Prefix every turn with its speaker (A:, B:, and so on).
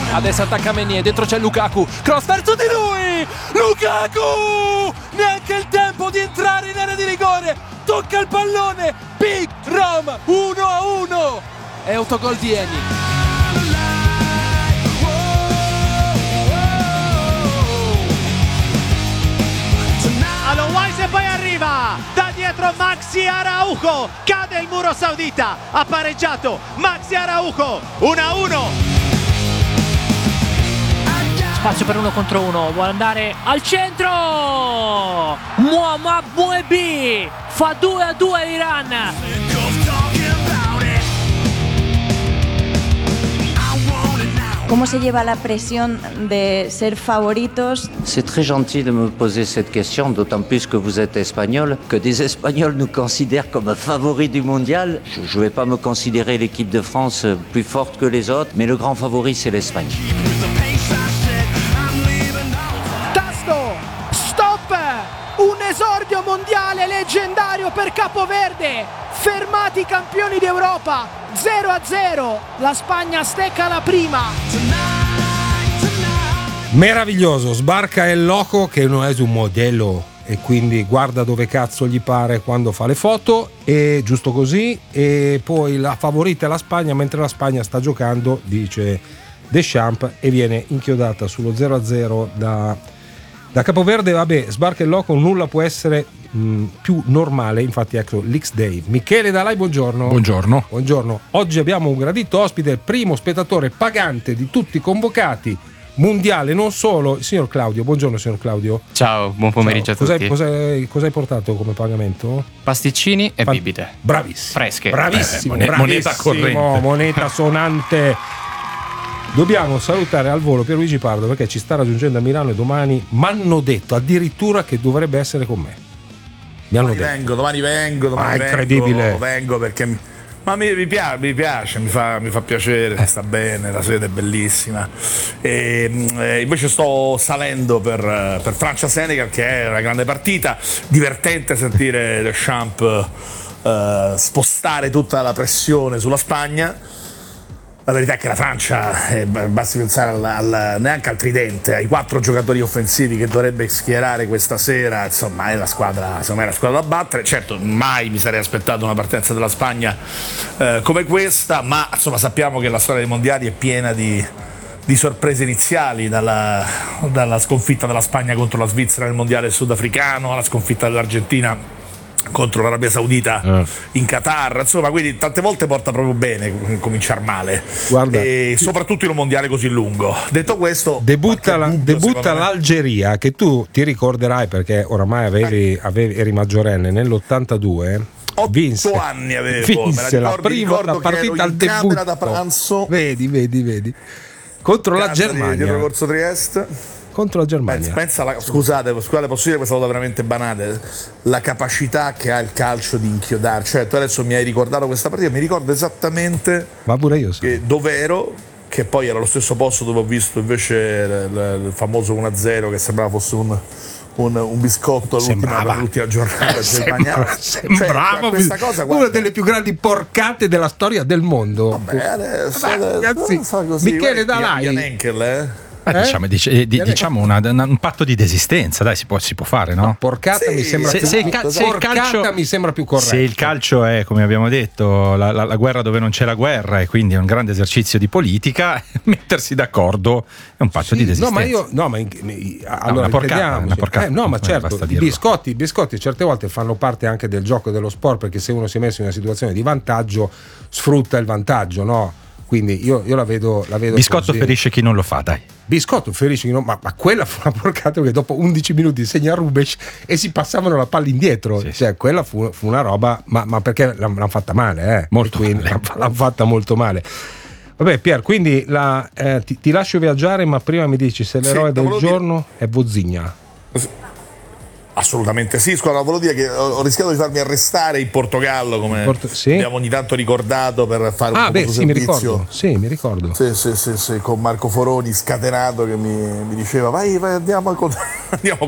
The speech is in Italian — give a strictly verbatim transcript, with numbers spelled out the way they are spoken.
A: Adesso attacca Meunier, dentro c'è Lukaku, cross verso di lui, Lukaku, neanche il tempo di entrare in area di rigore, tocca il pallone, Big Roma, uno a uno, è autogol di Eni.
B: Wise e poi arriva da dietro Maxi Araujo, cade il muro saudita, ha pareggiato Maxi Araujo, uno a uno.
C: Spazio per uno contro uno, vuole andare al centro, Muhammad Bouebi fa due a due l'Iran.
D: ¿Cómo se lleva la presión de ser favoritos?
E: C'est très gentil de me poser cette question, d'autant plus que vous êtes espagnol, que des Espagnols nous considèrent comme favoris du mondial. Je ne vais pas me considérer l'équipe de France plus forte que les autres, mais le grand favori c'est l'Espagne.
B: Tasto, stop, un esordio mondiale leggendario per Capoverde, fermati i campioni d'Europa, zero a zero, la Spagna stecca la prima.
F: Meraviglioso, sbarca El Loco che non è un modello e quindi guarda dove cazzo gli pare quando fa le foto, e giusto così. E poi la favorita è la Spagna, mentre la Spagna sta giocando, dice Deschamps, e viene inchiodata sullo zero a zero da, da Capoverde. Vabbè, sbarca El Loco, nulla può essere mh, più normale, infatti ecco l'X-Day. Michele Dalai, buongiorno.
G: Buongiorno.
F: Buongiorno. Oggi abbiamo un gradito ospite, il primo spettatore pagante di tutti i convocati mondiale, non solo, il signor Claudio. Buongiorno signor Claudio.
G: Ciao, buon pomeriggio
F: Ciao.
G: a tutti.
F: Cos'hai, cos'hai, cos'hai portato come pagamento?
G: Pasticcini e
F: Fan-
G: bibite.
F: Bravissimo.
G: Fresche.
F: Bravissimo.
G: Eh, moneta, moneta
F: bravissimo,
G: corrente.
F: moneta sonante. Dobbiamo salutare al volo Pierluigi Pardo perché ci sta raggiungendo a Milano e domani m'hanno detto addirittura che dovrebbe essere con me. Mi hanno
H: Domani
F: detto.
H: vengo, domani vengo, domani
F: Ah,
H: vengo,
F: incredibile.
H: vengo perché mi, ma mi, mi, piace, mi piace, mi fa, mi fa piacere, mi sta bene, la sede è bellissima. E, e invece sto salendo per, per Francia-Senegal, che è una grande partita, divertente sentire Deschamps eh, spostare tutta la pressione sulla Spagna. La verità è che la Francia, eh, basti pensare al, al, neanche al tridente, ai quattro giocatori offensivi che dovrebbe schierare questa sera, insomma è la squadra, insomma, è la squadra da battere. Certo, mai mi sarei aspettato una partenza della Spagna eh, come questa, ma insomma sappiamo che la storia dei mondiali è piena di, di sorprese iniziali, dalla, dalla sconfitta della Spagna contro la Svizzera nel mondiale sudafricano, alla sconfitta dell'Argentina contro l'Arabia Saudita eh. in Qatar, insomma, quindi tante volte porta proprio bene cominciare male. Guarda, e soprattutto in un mondiale così lungo. Detto questo,
F: debutta, la,
H: dubbio,
F: debutta l'Algeria, che tu ti ricorderai perché oramai avevi, avevi, eri maggiorenne nell'ottantadue. Vinse,
H: anni avevo,
F: vinse
H: me la ricordo,
F: la prima la partita al debutto
H: da pranzo,
F: vedi vedi vedi contro la Germania,
H: dietro Corso Trieste.
F: Contro la Germania.
H: Pensa la, scusate, scusate, posso dire questa cosa veramente banale, la capacità che ha il calcio di inchiodare. Cioè, tu adesso mi hai ricordato questa partita, mi ricordo esattamente
F: ma pure io so.
H: che dove ero, che poi era lo stesso posto dove ho visto invece il, il famoso uno a zero che sembrava fosse un Un, un biscotto all'ultima, per l'ultima giornata.
F: Sembrava, sembrava cioè, questa cosa, una delle più grandi porcate della storia del mondo.
H: Vabbè, adesso,
F: Vabbè,
H: ragazzi, so così,
F: Michele Dalai.
H: Enkel, eh?
G: Eh? Diciamo, dic- diciamo una, una, un patto di desistenza, dai, si può, si può fare, no?
F: Ma porcata sì, mi sembra
G: se,
F: più,
G: se il ca- se il calcio,
F: mi sembra più corretto.
G: Se il calcio è, come abbiamo detto, la, la, la guerra dove non c'è la guerra, e quindi è un grande esercizio di politica, mettersi d'accordo è un patto sì, di desistenza.
F: No, ma io no, ma in, allora
G: no, una porcata, una porcata,
F: eh, no, ma certo, i biscotti, i biscotti certe volte fanno parte anche del gioco dello sport, perché se uno si è messo in una situazione di vantaggio sfrutta il vantaggio, no? Quindi io, io la vedo, la vedo
G: biscotto
F: così.
G: ferisce chi non lo fa, dai.
F: Biscotto ferisce chi non, ma, ma quella fu una porcata che dopo undici minuti segna Rubesch e si passavano la palla indietro, sì, cioè sì. Quella fu, fu una roba, ma, ma perché l'hanno fatta male, eh?
G: Molto
F: quindi,
G: male.
F: L'hanno fatta molto male. Vabbè Pier, quindi la, eh, ti, ti lascio viaggiare, ma prima mi dici se l'eroe sì, del giorno dire... è Vozigna.
H: Assolutamente sì, scusa, volevo dire che ho rischiato di farmi arrestare in Portogallo, come Porto, sì. abbiamo ogni tanto ricordato, per fare
F: ah,
H: un
F: beh,
H: po'
F: sì, mi ricordo. Sì, mi ricordo.
H: Sì, sì, sì, sì, con Marco Foroni scatenato che mi, mi diceva vai, vai andiamo, a, andiamo